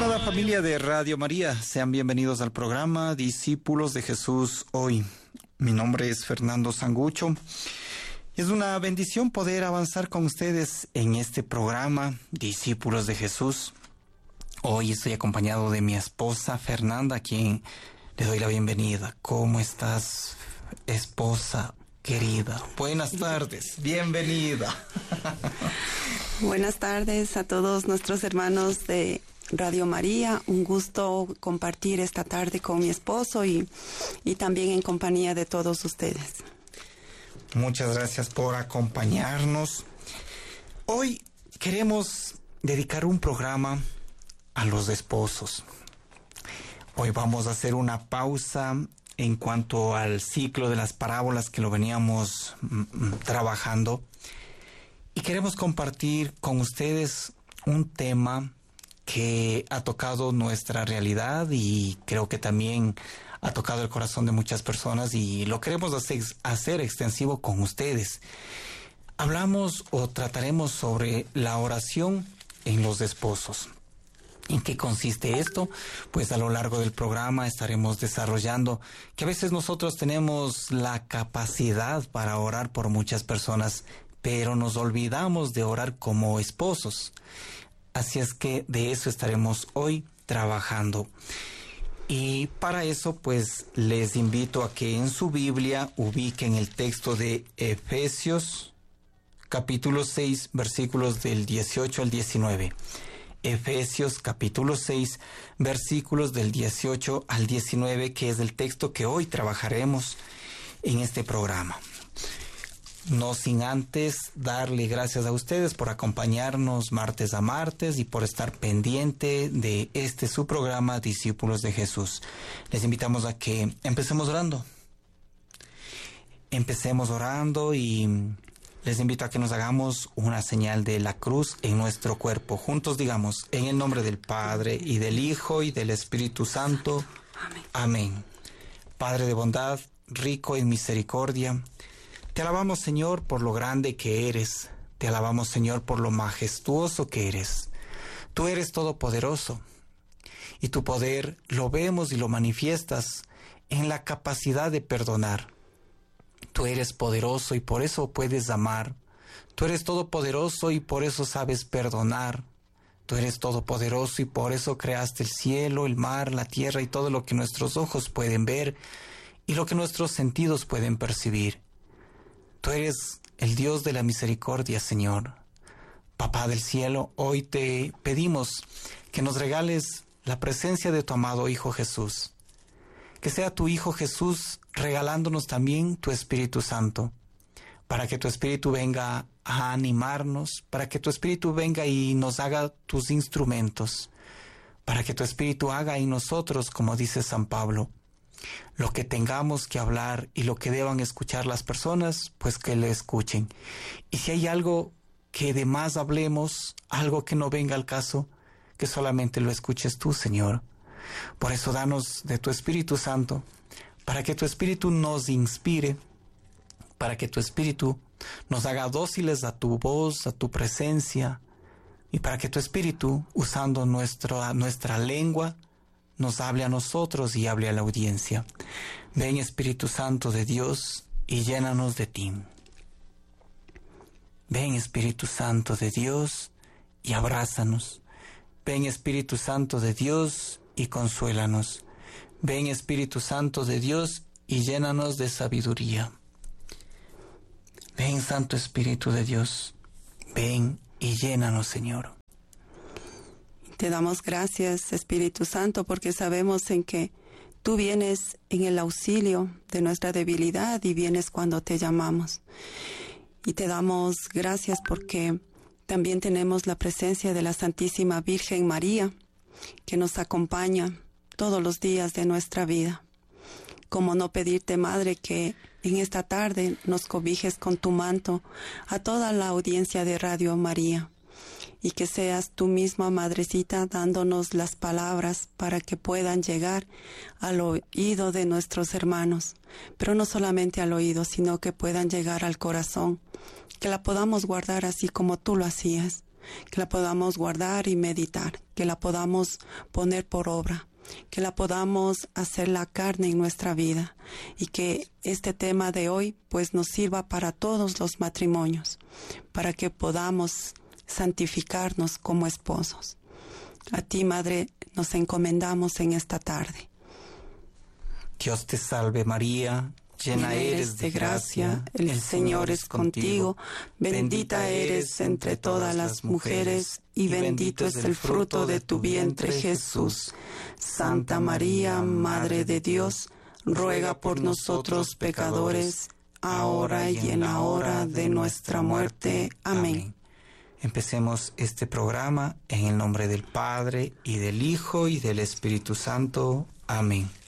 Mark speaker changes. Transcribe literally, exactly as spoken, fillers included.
Speaker 1: Estimada familia de Radio María, sean bienvenidos al programa Discípulos de Jesús Hoy. Mi nombre es Fernando Sangucho. Es una bendición poder avanzar con ustedes en este programa Discípulos de Jesús. Hoy estoy acompañado de mi esposa Fernanda, a quien le doy la bienvenida. ¿Cómo estás, esposa querida? Buenas tardes, bienvenida.
Speaker 2: Buenas tardes a todos nuestros hermanos de Radio María. Un gusto compartir esta tarde con mi esposo y, y también en compañía de todos ustedes.
Speaker 1: Muchas gracias por acompañarnos. Hoy queremos dedicar un programa a los esposos. Hoy vamos a hacer una pausa en cuanto al ciclo de las parábolas que lo veníamos mm, trabajando. Y queremos compartir con ustedes un tema que ha tocado nuestra realidad y creo que también ha tocado el corazón de muchas personas y lo queremos hacer, hacer extensivo con ustedes. Hablamos o trataremos sobre la oración en los esposos. ¿En qué consiste esto? Pues a lo largo del programa estaremos desarrollando que a veces nosotros tenemos la capacidad para orar por muchas personas, pero nos olvidamos de orar como esposos. Así es que de eso estaremos hoy trabajando. Y para eso, pues, les invito a que en su Biblia ubiquen el texto de Efesios, capítulo seis, versículos del dieciocho al diecinueve. Efesios, capítulo seis, versículos del dieciocho al diecinueve, que es el texto que hoy trabajaremos en este programa. No sin antes darle gracias a ustedes por acompañarnos martes a martes y por estar pendiente de este su programa Discípulos de Jesús. Les invitamos a que empecemos orando. Empecemos orando y les invito a que nos hagamos una señal de la cruz en nuestro cuerpo. Juntos digamos, en el nombre del Padre y del Hijo y del Espíritu Santo. Amén. Amén. Padre de bondad, rico en misericordia, te alabamos, Señor, por lo grande que eres. Te alabamos, Señor, por lo majestuoso que eres. Tú eres todopoderoso. Y tu poder lo vemos y lo manifiestas en la capacidad de perdonar. Tú eres poderoso y por eso puedes amar. Tú eres todopoderoso y por eso sabes perdonar. Tú eres todopoderoso y por eso creaste el cielo, el mar, la tierra y todo lo que nuestros ojos pueden ver y lo que nuestros sentidos pueden percibir. Tú eres el Dios de la misericordia, Señor. Papá del cielo, hoy te pedimos que nos regales la presencia de tu amado Hijo Jesús. Que sea tu Hijo Jesús regalándonos también tu Espíritu Santo, para que tu Espíritu venga a animarnos, para que tu Espíritu venga y nos haga tus instrumentos, para que tu Espíritu haga en nosotros, como dice San Pablo, lo que tengamos que hablar y lo que deban escuchar las personas, pues que lo escuchen. Y si hay algo que de más hablemos, algo que no venga al caso, que solamente lo escuches tú, Señor. Por eso danos de tu Espíritu Santo, para que tu Espíritu nos inspire, para que tu Espíritu nos haga dóciles a tu voz, a tu presencia, y para que tu Espíritu, usando nuestra, nuestra lengua, nos hable a nosotros y hable a la audiencia. Ven, Espíritu Santo de Dios, y llénanos de ti. Ven, Espíritu Santo de Dios, y abrázanos. Ven, Espíritu Santo de Dios, y consuélanos. Ven, Espíritu Santo de Dios, y llénanos de sabiduría. Ven, Santo Espíritu de Dios, ven y llénanos, Señor.
Speaker 2: Te damos gracias, Espíritu Santo, porque sabemos en que tú vienes en el auxilio de nuestra debilidad y vienes cuando te llamamos. Y te damos gracias porque también tenemos la presencia de la Santísima Virgen María, que nos acompaña todos los días de nuestra vida. Cómo no pedirte, Madre, que en esta tarde nos cobijes con tu manto a toda la audiencia de Radio María. Y que seas tú misma, Madrecita, dándonos las palabras para que puedan llegar al oído de nuestros hermanos, pero no solamente al oído, sino que puedan llegar al corazón, que la podamos guardar así como tú lo hacías, que la podamos guardar y meditar, que la podamos poner por obra, que la podamos hacer la carne en nuestra vida y que este tema de hoy pues nos sirva para todos los matrimonios, para que podamos santificarnos como esposos. A ti, Madre, nos encomendamos en esta tarde.
Speaker 1: Dios te salve María, llena eres de gracia, el Señor es contigo, bendita eres entre todas las mujeres y bendito es el fruto de tu vientre Jesús. Santa María, Madre de Dios, ruega por nosotros pecadores, ahora y en la hora de nuestra muerte. Amén. Empecemos este programa en el nombre del Padre, y del Hijo, y del Espíritu Santo. Amén.